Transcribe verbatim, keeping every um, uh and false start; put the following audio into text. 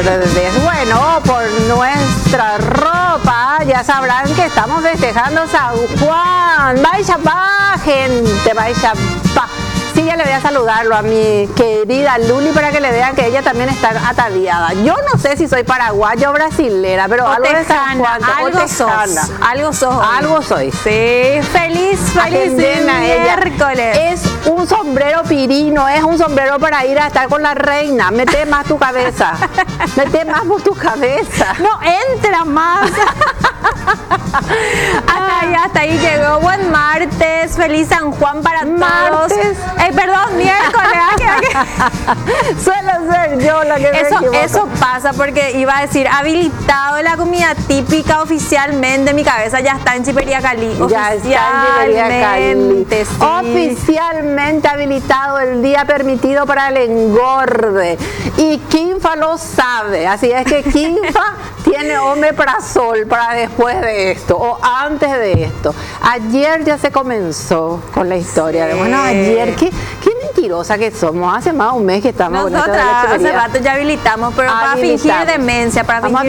verdes. Bueno, por nuestra ropa ya sabrán que estamos festejando San Juan. Vaya pa, gente, vaya pa. Sí, ya le voy a saludarlo a mi querida Luli para que le vean que ella también está ataviada. Yo no sé si soy paraguaya o brasilera, pero o algo de San Juan, algo sos, algo sos. Algo soy. Sí, feliz, feliz miércoles. Es un sombrero pirino, es un sombrero para ir a estar con la reina. Mete más tu cabeza. Mete más por tu cabeza. No entra más. Hasta ahí, hasta ahí llegó. Buen martes, feliz San Juan para martes. todos. Eh, perdón, miércoles. Suele ser yo la que eso, me eso pasa porque iba a decir habilitado la comida típica oficialmente. Mi cabeza ya está en Chipería Cali. Ya está en Chipería Cali. Sí. Oficialmente habilitado el día permitido para el engorde. Y Kinfa lo sabe. Así es que Kinfa tiene omeprazol para después de esto o antes de esto. Ayer ya se comenzó con la historia. Sí. De, bueno, ayer, ¿qué, qué mentirosa que somos. Hace más de un mes que estamos Nosotras hace rato ya habilitamos, pero para fingir demencia, para fingir